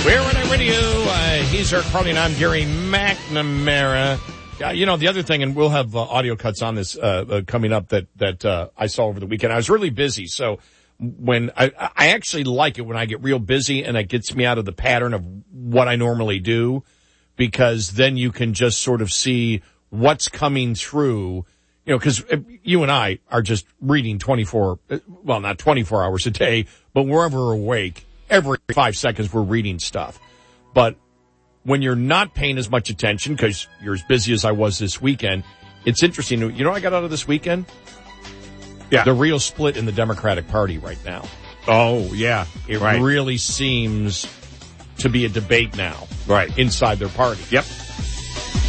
We're on radio. He's Eric Carly, and I'm Gary McNamara. The other thing, and we'll have audio cuts on this coming up that I saw over the weekend. I was really busy, so when I actually like it when I get real busy, and it gets me out of the pattern of what I normally do, because then you can just sort of see what's coming through. Because you and I are just reading not 24 hours a day, but wherever we're awake. Every 5 seconds we're reading stuff. But when you're not paying as much attention because you're as busy as I was this weekend, it's interesting. You know what I got out of this weekend? Yeah. The real split in the Democratic Party right now. Oh, yeah. It really seems to be a debate now. Right. Inside their party. Yep.